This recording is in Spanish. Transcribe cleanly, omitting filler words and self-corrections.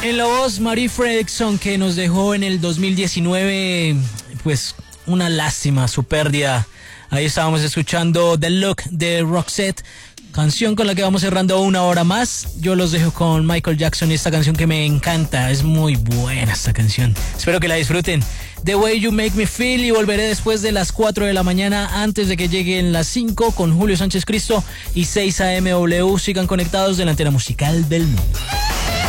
En la voz, Marie Fredriksson, que nos dejó en el 2019, pues una lástima su pérdida. Ahí estábamos escuchando The Look de Roxette, canción con la que vamos cerrando una hora más. Yo los dejo con Michael Jackson y esta canción que me encanta, es muy buena esta canción. Espero que la disfruten. The Way You Make Me Feel, y volveré después de las 4 de la mañana, antes de que lleguen las 5 con Julio Sánchez Cristo y 6 AMW. Sigan conectados de la antena musical del mundo.